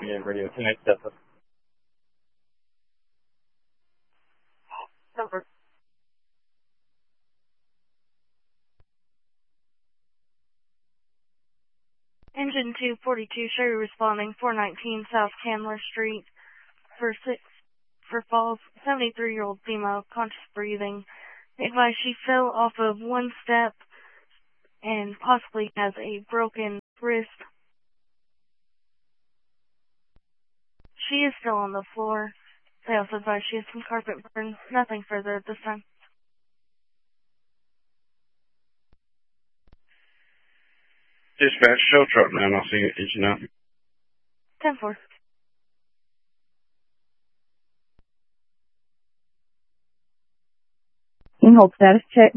Yeah, radio tonight, definitely. Number. Engine 242, Sherry responding, 419 South Candler Street, for falls, 73-year-old female, conscious breathing. Advised she fell off of one step and possibly has a broken wrist. She is still on the floor. They also advise she has some carpet burns. Nothing further at this time. Dispatch, show truck man. I'll see you now. 10-4. Hold status check.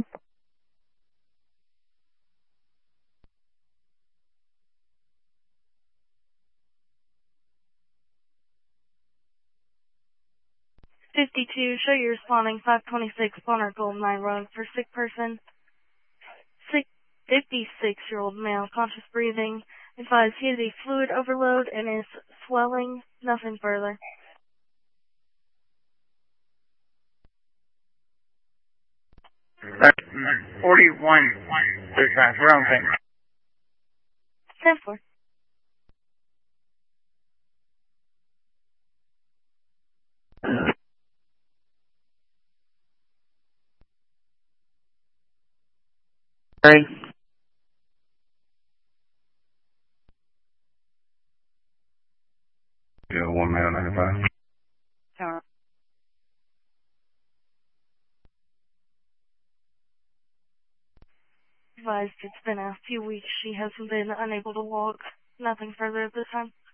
#52, show you responding, 526 Bonner Goldeneye Road for sick person. 56-year-old male, conscious breathing. Advised he has a fluid overload and is swelling. Nothing further. That's 41. Dispatch, we're on thing. 10-4. Hey. Yeah, 1 man 95. Advised it's been a few weeks. She hasn't been unable to walk. Nothing further at this time.